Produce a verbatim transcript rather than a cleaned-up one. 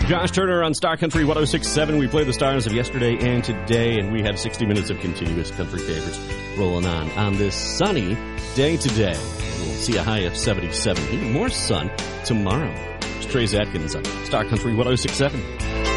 Josh Turner on Star Country one oh six point seven. We play the stars of yesterday and today, and we have sixty minutes of continuous country favorites rolling on on this sunny day today. We'll see a high of seventy-seven. Even more sun tomorrow. It's Trace Atkins on Star Country one oh six point seven.